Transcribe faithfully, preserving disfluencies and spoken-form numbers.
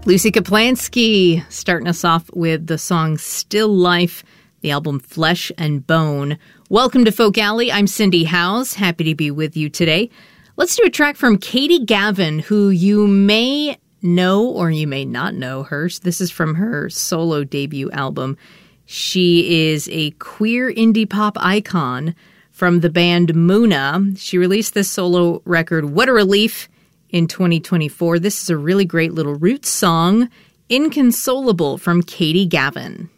Lucy Kaplansky starting us off with the song Still Life, the album Flesh and Bone. Welcome to Folk Alley. I'm Cindy Howes. Happy to be with you today. Let's do a track from Katie Gavin, who you may know or you may not know her. This is from her solo debut album. She is a queer indie pop icon from the band Muna. She released this solo record, What a Relief, in twenty twenty-four. This is a really great little roots song, Inconsolable, from Katie Gavin.